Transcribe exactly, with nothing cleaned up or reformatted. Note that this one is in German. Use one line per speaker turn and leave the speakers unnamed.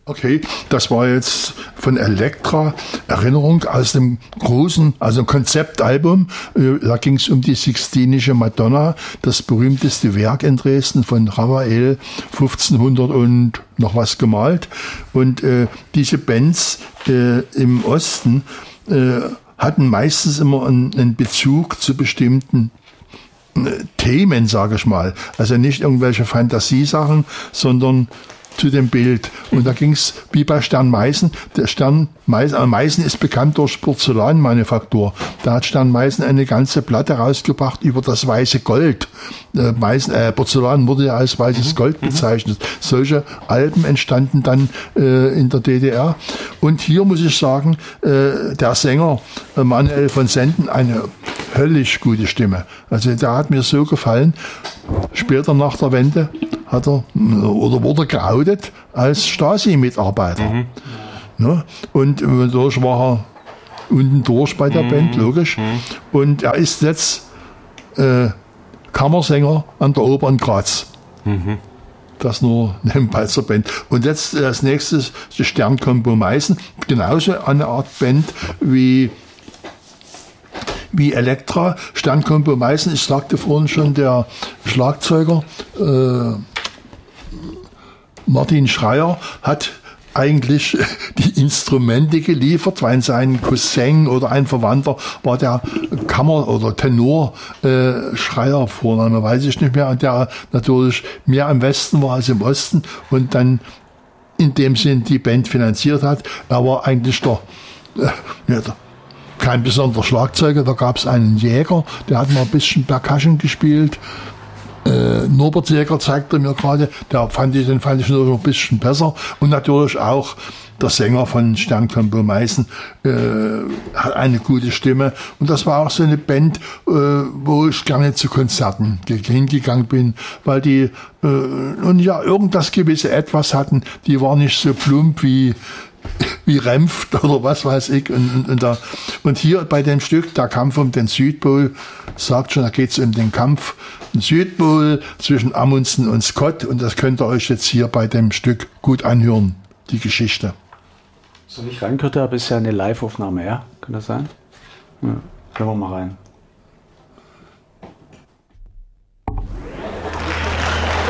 Okay, das war jetzt von Elektra Erinnerung aus dem großen, also Konzeptalbum. Da ging es um die Sixtinische Madonna, das berühmteste Werk in Dresden von Raphael, fünfzehnhundert und noch was gemalt. Und äh, diese Bands äh, im Osten äh, hatten meistens immer einen, einen Bezug zu bestimmten äh, Themen, sage ich mal. Also nicht irgendwelche Fantasiesachen, sondern zu dem Bild. Und da ging es wie bei Stern Meißen. Der Stern Meißen, Meißen ist bekannt durch Porzellanmanufaktur. Da hat Stern Meißen eine ganze Platte rausgebracht über das weiße Gold. Äh, Meißen, äh, Porzellan wurde ja als weißes Gold bezeichnet. Solche Alben entstanden dann äh, in der D D R. Und hier muss ich sagen, äh, der Sänger äh, Manuel von Senden, eine höllisch gute Stimme. Also der hat mir so gefallen. Später nach der Wende hat er oder wurde geoutet als Stasi-Mitarbeiter. Mhm. Ne? Und dadurch war er unten durch bei der mhm. Band, logisch. Mhm. Und er ist jetzt äh, Kammersänger an der Oper in Graz. Mhm. Das nur nebenbei zur Band. Und jetzt äh, als nächstes die Sternkombo Meißen. Genauso eine Art Band wie wie Elektra, Sternkombo Meißen. Ich sagte vorhin schon, der Schlagzeuger äh, Martin Schreier hat eigentlich die Instrumente geliefert, weil sein Cousin oder ein Verwandter war der Kammer- oder Tenor äh, Schreier, Vorname weiß ich nicht mehr, und der natürlich mehr im Westen war als im Osten und dann in dem Sinn die Band finanziert hat. Er war eigentlich der, äh, ja, der kein besonderer Schlagzeuger, da gab es einen Jäger, der hat mal ein bisschen Percussion gespielt. Äh, Norbert Jäger zeigte mir gerade, der fand ich, den fand ich noch ein bisschen besser. Und natürlich auch der Sänger von Sternkombo Meißen äh, hat eine gute Stimme. Und das war auch so eine Band, äh, wo ich gerne zu Konzerten hingegangen bin, weil die äh, und ja irgendwas gewisse Etwas hatten, die war nicht so plump wie wie Renft oder was weiß ich. Und, und, und, da, und hier bei dem Stück, der Kampf um den Südpol, sagt schon, da geht es um den Kampf im Südpol zwischen Amundsen und Scott. Und das könnt ihr euch jetzt hier bei dem Stück gut anhören, die Geschichte.
So wie ich reingehört habe, ist ja eine Live-Aufnahme, ja? Kann das sein? Ja, hören wir mal rein.